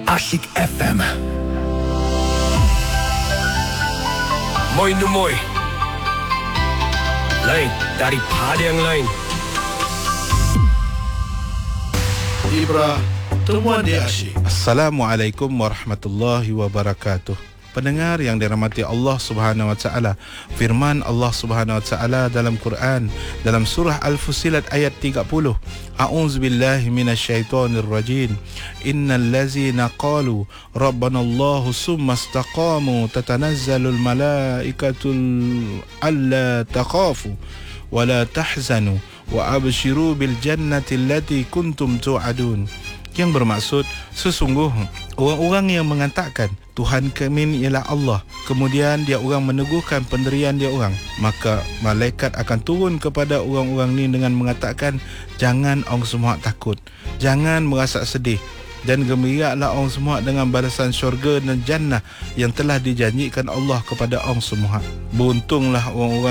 Asyik FM. Moi Numoy. Lain daripada yang lain. Ibra, temuan di Asyik. Assalamualaikum warahmatullahi wabarakatuh. Pendengar yang dirahmati Allah Subhanahu wa taala, firman Allah Subhanahu wa taala dalam Quran dalam surah Al-Fussilat ayat 30. A'udzubillahi minasyaitonir rajim. Innal ladzina qalu rabbanallahu summa istaqamu tatanazzalul malaikatu alla takhafu wa la tahzanu wa abshiru bil jannati allati kuntum tu'adun. Yang bermaksud, sesungguh orang-orang yang mengatakan Tuhan kami ialah Allah, kemudian dia orang meneguhkan pendirian dia orang, maka malaikat akan turun kepada orang-orang ni dengan mengatakan, jangan orang semua takut, jangan merasa sedih, dan gembiralah orang semua dengan balasan syurga dan jannah yang telah dijanjikan Allah kepada orang semua. Beruntunglah orang-orang